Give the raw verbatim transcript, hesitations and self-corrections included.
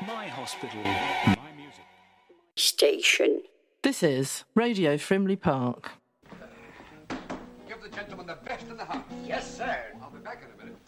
My hospital, my music. Station. This is Radio Frimley Park. Give the gentleman the best in the house. Yes, sir. I'll be back in a minute.